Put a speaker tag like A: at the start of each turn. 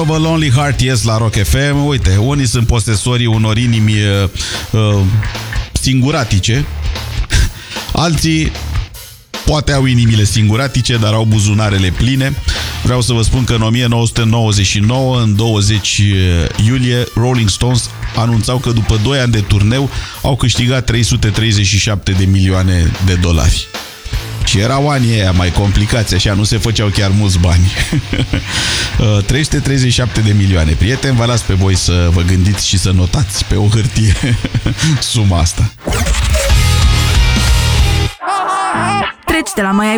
A: of a Lonely Heart, yes, la Rock FM. Uite, unii sunt posesorii unor inimi singuratice, alții poate au inimile singuratice, dar au buzunarele pline. Vreau să vă spun că în 1999, în 20 iulie, Rolling Stones anunțau că după 2 ani de turneu au câștigat 337 de milioane de dolari. Și erau anii aia mai complicați, așa, nu se făceau chiar mulți bani. 337 de milioane. Prieteni, vă las pe voi să vă gândiți și să notați pe o hârtie suma asta.
B: Treci de la mai